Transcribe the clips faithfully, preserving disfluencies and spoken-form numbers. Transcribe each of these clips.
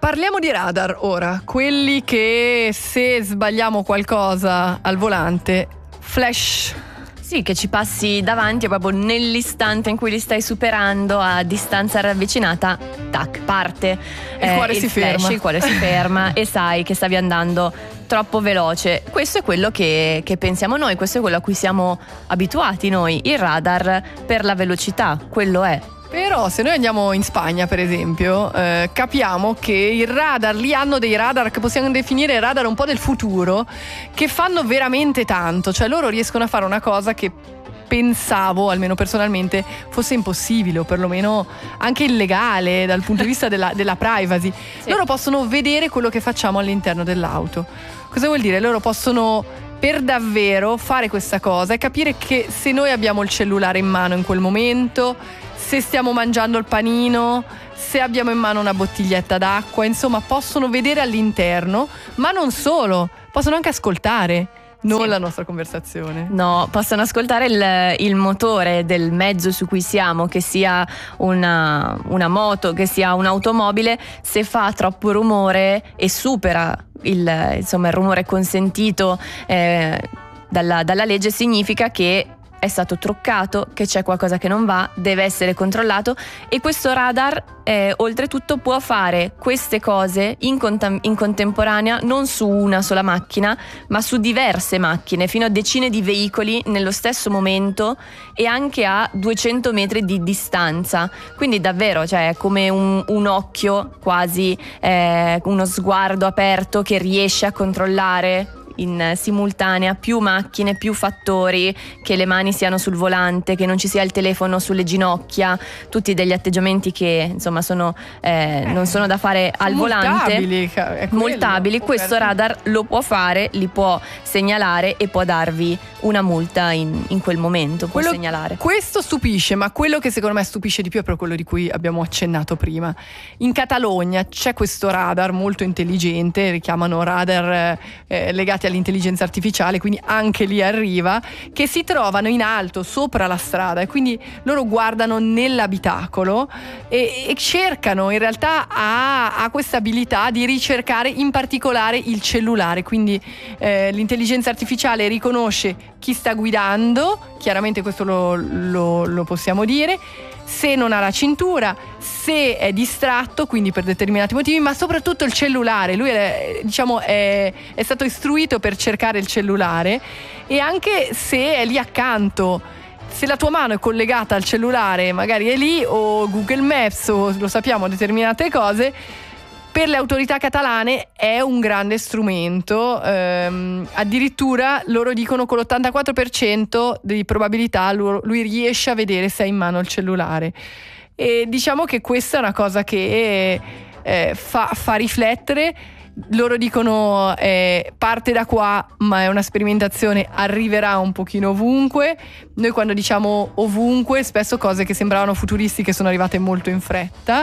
Parliamo di radar ora, quelli che se sbagliamo qualcosa al volante, flash. Sì, che ci passi davanti proprio nell'istante in cui li stai superando a distanza ravvicinata, tac, parte il cuore eh, si il flash, ferma. il cuore si ferma e sai che stavi andando troppo veloce. Questo è quello che, che pensiamo noi, questo è quello a cui siamo abituati noi, il radar per la velocità, quello è. Però se noi andiamo in Spagna per esempio eh, capiamo che il radar, lì hanno dei radar che possiamo definire radar un po' del futuro, che fanno veramente tanto, cioè loro riescono a fare una cosa che pensavo, almeno personalmente, fosse impossibile o perlomeno anche illegale dal punto di vista della, della privacy. Sì. Loro possono vedere quello che facciamo all'interno dell'auto. Cosa vuol dire? Loro possono per davvero fare questa cosa e capire che se noi abbiamo il cellulare in mano in quel momento, se stiamo mangiando il panino, se abbiamo in mano una bottiglietta d'acqua, insomma possono vedere all'interno, ma non solo, possono anche ascoltare. Non sì. La nostra conversazione. No, possono ascoltare il, il motore del mezzo su cui siamo, che sia una, una moto, che sia un'automobile. Se fa troppo rumore e supera il, insomma, il rumore consentito eh, dalla, dalla legge, significa che è stato truccato, che c'è qualcosa che non va, deve essere controllato, e questo radar eh, oltretutto può fare queste cose in, cont- in contemporanea non su una sola macchina, ma su diverse macchine, fino a decine di veicoli nello stesso momento e anche a duecento metri di distanza. Quindi davvero, cioè, è come un, un occhio quasi, eh, uno sguardo aperto che riesce a controllare in simultanea più macchine, più fattori, che le mani siano sul volante, che non ci sia il telefono sulle ginocchia, tutti degli atteggiamenti che insomma sono eh, non sono da fare al multabili, volante, multabili. Questo radar lo può fare, li può segnalare e può darvi una multa in, in quel momento, può quello, segnalare. Questo stupisce, ma quello che secondo me stupisce di più è proprio quello di cui abbiamo accennato prima. In Catalogna c'è questo radar molto intelligente, richiamano radar eh, legati all'intelligenza artificiale, quindi anche lì arriva, che si trovano in alto sopra la strada e quindi loro guardano nell'abitacolo e, e cercano, in realtà ha, ha questa abilità di ricercare in particolare il cellulare, quindi eh, l'intelligenza artificiale riconosce chi sta guidando, chiaramente questo lo, lo, lo possiamo dire, se non ha la cintura, se è distratto, quindi per determinati motivi, ma soprattutto il cellulare. Lui è, diciamo, è, è stato istruito per cercare il cellulare, e anche se è lì accanto, se la tua mano è collegata al cellulare, magari è lì, o Google Maps, o lo sappiamo, determinate cose, per le autorità catalane è un grande strumento. Ehm, addirittura loro dicono con l'ottantaquattro per cento di probabilità lui, lui riesce a vedere se ha in mano il cellulare, e diciamo che questa è una cosa che eh, fa, fa riflettere. Loro dicono eh, parte da qua, ma è una sperimentazione, arriverà un pochino ovunque. Noi quando diciamo ovunque, spesso cose che sembravano futuristiche sono arrivate molto in fretta.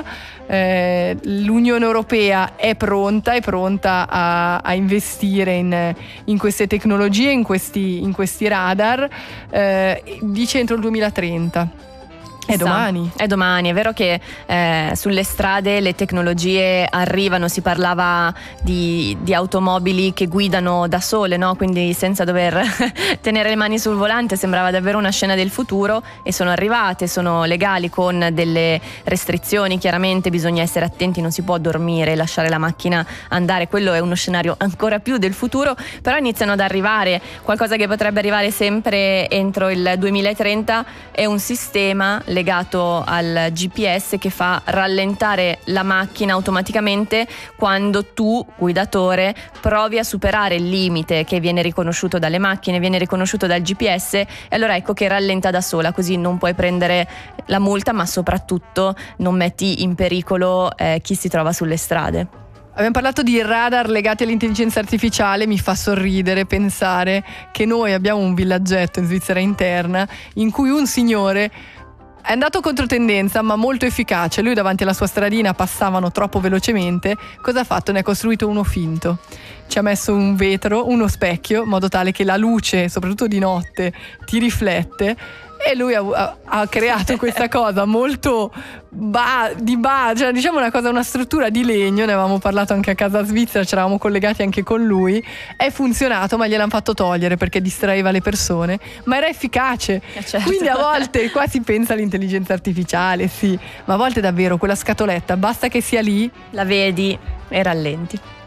eh, l'Unione Europea è pronta è pronta a, a investire in, in queste tecnologie, in questi, in questi radar, eh, dice entro il duemilatrenta. È domani. È domani, è vero che eh, sulle strade le tecnologie arrivano, si parlava di, di automobili che guidano da sole, no? Quindi senza dover tenere le mani sul volante, sembrava davvero una scena del futuro, e sono arrivate, sono legali con delle restrizioni, chiaramente bisogna essere attenti, non si può dormire, lasciare la macchina andare, quello è uno scenario ancora più del futuro, però iniziano ad arrivare. Qualcosa che potrebbe arrivare sempre entro il duemilatrenta è un sistema legato al G P S che fa rallentare la macchina automaticamente quando tu, guidatore, provi a superare il limite che viene riconosciuto dalle macchine, viene riconosciuto dal G P S, e allora ecco che rallenta da sola, così non puoi prendere la multa, ma soprattutto non metti in pericolo eh, chi si trova sulle strade. Abbiamo parlato di radar legati all'intelligenza artificiale, mi fa sorridere pensare che noi abbiamo un villaggetto in Svizzera interna in cui un signore è andato contro tendenza, ma molto efficace. Lui davanti alla sua stradina passavano troppo velocemente. Cosa ha fatto? Ne ha costruito uno finto. Ci ha messo un vetro, uno specchio, in modo tale che la luce, soprattutto di notte, ti riflette, E lui ha, ha, ha creato questa cosa molto ba, di ba, cioè diciamo una cosa, una struttura di legno, ne avevamo parlato anche a casa svizzera, ci eravamo collegati anche con lui, è funzionato ma gliel'hanno fatto togliere perché distraeva le persone, ma era efficace, eh certo. Quindi a volte qua si pensa all'intelligenza artificiale, sì, ma a volte davvero quella scatoletta basta che sia lì, la vedi e rallenti.